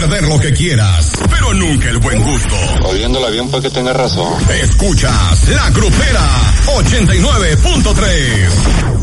perder lo que quieras, pero nunca el buen gusto. Oyéndola bien para que tenga razón. Escuchas La Grupera 89.3.